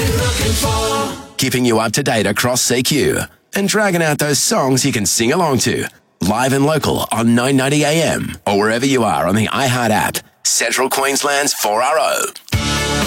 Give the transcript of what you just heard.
Keeping you up to date across CQ and dragging out those songs you can sing along to. Live and local on 990 AM or wherever you are on the iHeart app. Central Queensland's 4RO.